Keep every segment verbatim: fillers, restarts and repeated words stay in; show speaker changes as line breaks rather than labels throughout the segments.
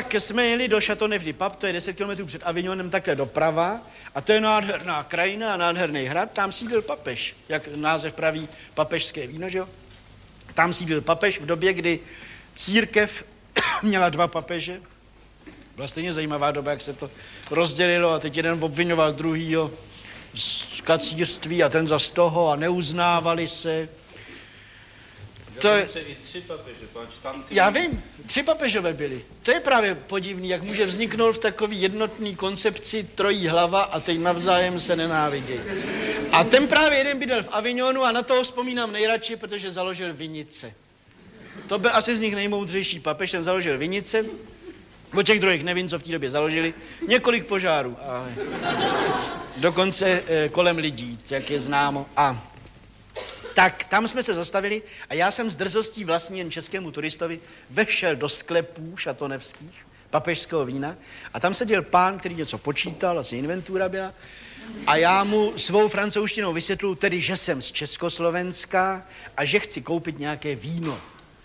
tak jsme jeli do Châteauneuf-du-Pape, to je deset kilometrů před Avignonem, takhle doprava, a to je nádherná krajina a nádherný hrad, tam sídlil papež, jak název praví, papežské víno, že jo? Tam sídlil papež v době, kdy církev měla dva papeže. Byla stejně zajímavá doba, jak se to rozdělilo a teď jeden obvinoval druhýho z kacírství a ten zas toho a neuznávali se.
To je... i tři papeže, tam ty...
Já vím, tři papežové byli. To je právě podivný, jak může vzniknout v takový jednotný koncepci trojí hlava a teď navzájem se nenávidějí. A ten právě jeden bydlel v Avignonu a na toho vzpomínám nejradši, protože založil vinice. To byl asi z nich nejmoudřejší papež, ten založil vinice. O těch druhých nevím, co v té době založili. Několik požárů, ale dokonce e, kolem lidí, jak je známo. A tak tam jsme se zastavili a já jsem s drzostí vlastní jen českému turistovi vešel do sklepů šatonevských, papežského vína a tam seděl pán, který něco počítal, asi inventura byla, a já mu svou francouzštinou vysvětluji tedy, že jsem z Československa a že chci koupit nějaké víno.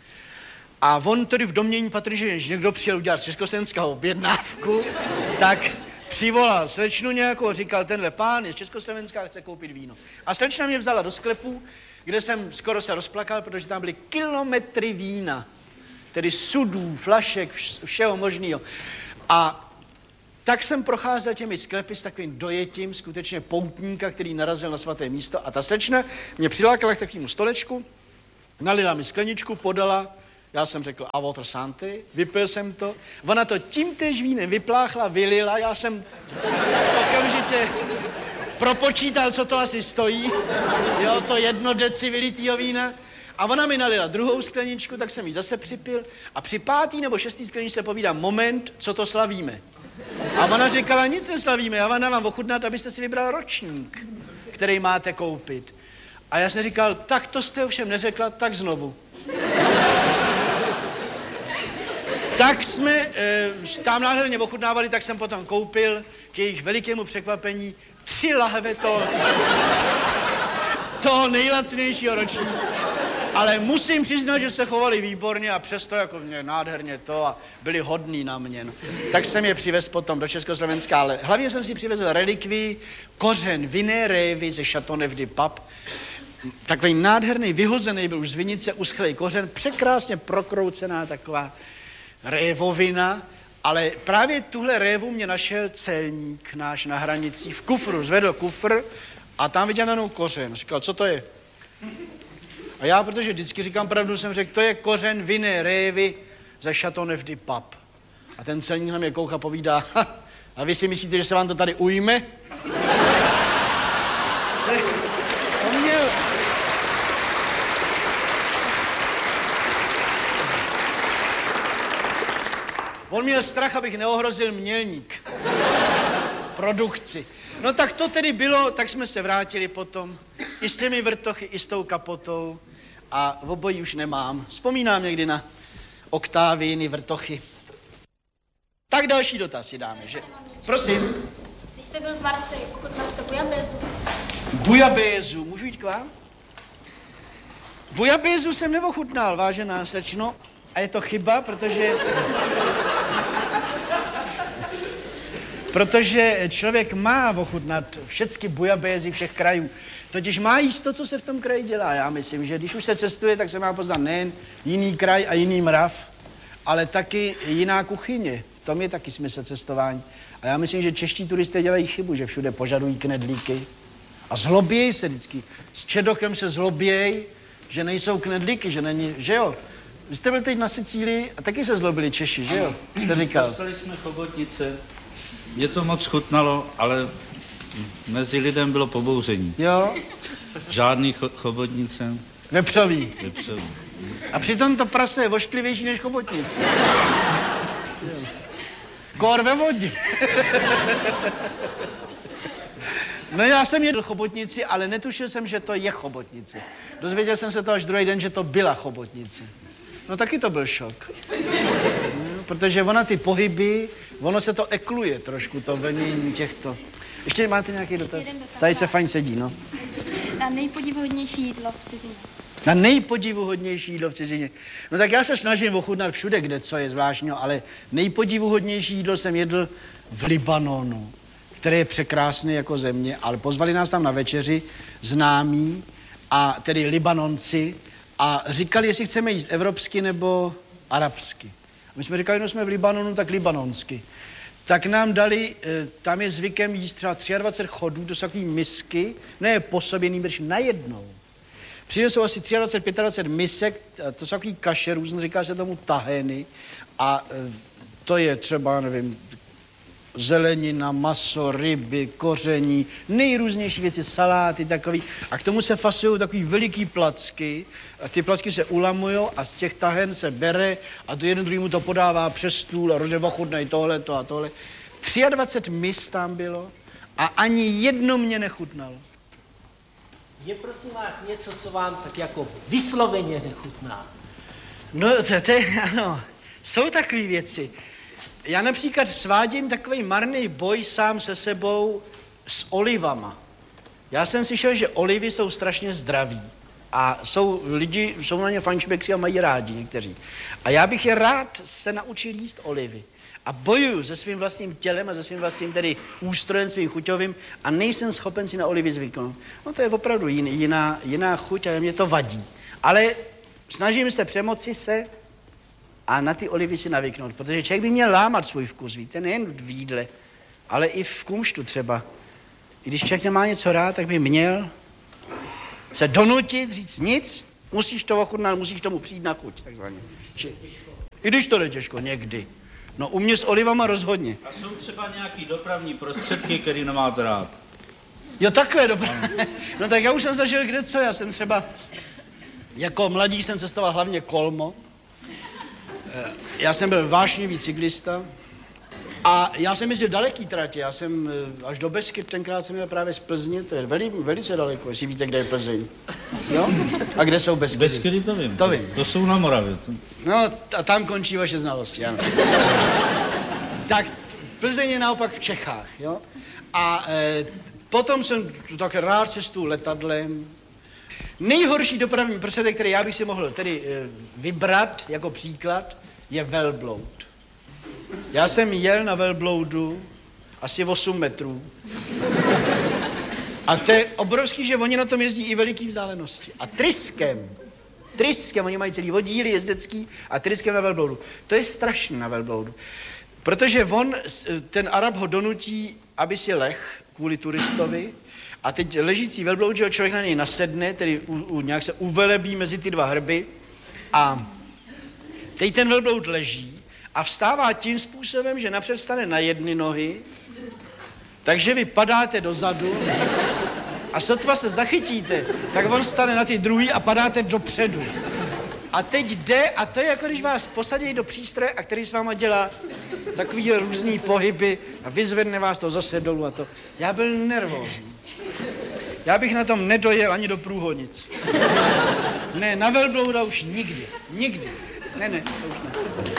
A on tedy v domnění patrně, že když někdo přijel udělat z Československa objednávku, tak přivolal slečnu nějakou, říkal, tenhle pán je z Československa a chce koupit víno. A slečna mě vzala do sklepu, kde jsem skoro se rozplakal, protože tam byly kilometry vína, tedy sudů, flašek, všeho možného. A tak jsem procházel těmi sklepy s takovým dojetím skutečně poutníka, který narazil na svaté místo. A ta slečna mě přilákala k takovému stolečku, nalila mi skleničku, podala, já jsem řekl a water santé, vypil jsem to. Ona to tímtéž vínem vypláchla, vylila, já jsem okamžitě propočítal, co to asi stojí, jo, to jedno deci vylitýho vína. A ona mi nalila druhou skleničku, tak jsem ji zase připil. A při pátý nebo šestý skleničce povídám, moment, co to slavíme. A ona říkala, nic neslavíme, já vám dávám ochutnat, abyste si vybral ročník, který máte koupit. A já jsem říkal, tak to jste ovšem neřekla, tak znovu. Tak jsme e, tam nádherně ochutnávali, tak jsem potom koupil k jejich velikému překvapení tři lahve toho, toho nejlacnějšího ročníku. Ale musím přiznat, že se chovali výborně a přesto jako mě nádherně to a byli hodní na mě. No. Tak jsem je přivez potom do Československa, ale hlavně jsem si přivezl relikví, kořen vinné révy ze Châteauneuf-du-Pape. Takový nádherný, vyhozený byl už z vinice, uschlej kořen, překrásně prokroucená taková révovina, ale právě tuhle révu mě našel celník náš na hranicích v kufru, zvedl kufr a tam viděl na mnou kořen. Říkal, co to je? A já, protože vždycky říkám pravdu, jsem řekl, to je kořen vinné révy ze Châteauneuf-du-Pape. A ten celník na mě kouká, povídá, a vy si myslíte, že se vám to tady ujme? On měl... On měl strach, abych neohrozil mělník. Produkci. No tak to tedy bylo, tak jsme se vrátili potom. I s těmi vrtochy, i s tou kapotou. A v obojí už nemám. Vzpomínám někdy na oktávíny, vrtochy. Tak další dotaz si dáme, že? Prosím.
Když jste byl v Marseille, ochutnal jste bujabézu?
Bujabézu, můžu jít k vám? Bujabézu jsem neochutnal, vážená slečno. A je to chyba, protože... protože člověk má ochutnat všechny bujabézy všech krajů. Totiž má jíst to, co se v tom kraji dělá. Já myslím, že když už se cestuje, tak se má poznat nejen jiný kraj a jiný mrav, ale taky jiná kuchyně. V tom je taky smysl cestování. A já myslím, že čeští turisté dělají chybu, že všude požadují knedlíky. A zlobějí se vždycky. S čedochem se zlobějí, že nejsou knedlíky, že není, že jo? Vy jste byl teď na Sicílii a taky se zlobili Češi, že jo? Jste říkal.
Dostali jsme chobotnice, mě to moc chutnalo, ale mezi lidem bylo pobouření.
Jo?
Žádný cho- chobotnice.
Vepřový.
Vepřový.
A přitom to prase je vošklivější než chobotnice. Kor ve vodě. No já jsem jedl chobotnici, ale netušil jsem, že to je chobotnice. Dozvěděl jsem se to až druhý den, že to byla chobotnice. No taky to byl šok. No, protože ona ty pohyby, ono se to ekluje trošku, to vlnění těchto. Ještě máte nějaký dotaz?
dotaz?
Tady se fajn sedí, no.
A nejpodivuhodnější jídlo v cizině?
Na nejpodivuhodnější jídlo v cizině. No tak já se snažím ochutnat všude, kde co je zvláštního, ale nejpodivuhodnější jídlo jsem jedl v Libanonu, které je překrásné jako země, ale pozvali nás tam na večeři známí, a tedy Libanonci, a říkali, jestli chceme jíst evropsky nebo arabsky. A my jsme říkali, no jsme v Libanonu, tak libanonsky. Tak nám dali, tam je zvykem jíst třeba dvacet tři chodů, to jsou takové misky, ne po sobě, nýbrž najednou. Přinesou asi dvacet tři, dvacet pět misek, to jsou takový kaše, různě říká se tomu taheny, a to je třeba, nevím, zelenina, maso, ryby, koření, nejrůznější věci, saláty takový. A k tomu se fasují takový veliký placky, a ty placky se ulamujou a z těch tahen se bere a to jeden druhýmu to podává přes stůl a hrozně ochutnají tohleto a tohle. dvacet tři mis tam bylo a ani jedno mě nechutnalo.
Je prosím vás něco, co vám tak jako vysloveně nechutná?
No to, to je, ano, jsou takové věci. Já například svádím takový marný boj sám se sebou s olivama. Já jsem slyšel, že olivy jsou strašně zdraví a jsou lidi, jsou na ně fančbekři a mají rádi někteří. A já bych je rád se naučil jíst olivy. A bojuju se svým vlastním tělem a se svým vlastním tedy ústrojem svým chuťovým a nejsem schopen si na olivy zvyknout. No to je opravdu jin, jiná, jiná chuť a mě to vadí. Ale snažím se přemoci se a na ty olivy si navyknout, protože člověk by měl lámat svůj vkus, víte, nejen v jídle, ale i v kumštu třeba. I když člověk nemá něco rád, tak by měl se donutit, říct nic, musíš to ochutnat, musíš tomu přijít na chuť, takzvaně. Či, I když to jde těžko, někdy. No u mě s olivama rozhodně.
A jsou třeba nějaký dopravní prostředky, který nemáte rád?
Jo, takhle, dobrá. No tak já už jsem zažil kde co, já jsem třeba, jako mladík jsem cestoval hlavně kolmo. Já jsem byl vášnivý cyklista a já jsem jezdil daleký tratě, já jsem až do Beskyt, tenkrát jsem měl právě z Plzně, to je veli, velice daleko, jestli víte, kde je Plzeň. Jo? A kde jsou Beskydy?
Beskydy to vím.
To vím.
To jsou na Moravě. To...
No a tam končí vaše znalosti, ano. Tak Plzeň je naopak v Čechách, jo? A e, potom jsem tak rád cestuju letadlem. Nejhorší dopravní prostředek, který já bych si mohl tedy e, vybrat jako příklad, je velbloud. Já jsem jel na velbloudu asi osm metrů. A to je obrovský, že oni na tom jezdí i veliký vzdálenosti. A tryskem, tryskem, oni mají celý oddíly jezdecký a tryskem na velbloudu. To je strašné na velbloudu. Protože on, ten Arab ho donutí, aby si leh kvůli turistovi, a teď ležící velbloud, že člověk na něj nasedne, tedy u, u, nějak se uvelebí mezi ty dva hrby a teď ten velbloud leží a vstává tím způsobem, že napřed vstane na jedny nohy, takže vy padáte dozadu a sotva se zachytíte, tak on stane na ty druhý a padáte dopředu. A teď jde, a to je jako když vás posadí do přístroje, a který s váma dělá takový různý pohyby a vyzvedne vás to zase dolů a to. Já byl nervózní. Já bych na tom nedojel ani do Průhonic. Ne, na velblouda už nikdy. Nikdy. Ne, ne, to už ne.